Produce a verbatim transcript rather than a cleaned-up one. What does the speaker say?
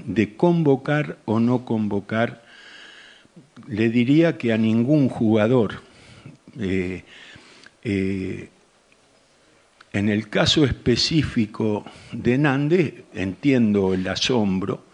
de convocar o no convocar, le diría que a ningún jugador. Eh, eh, en el caso específico de Nández, entiendo el asombro,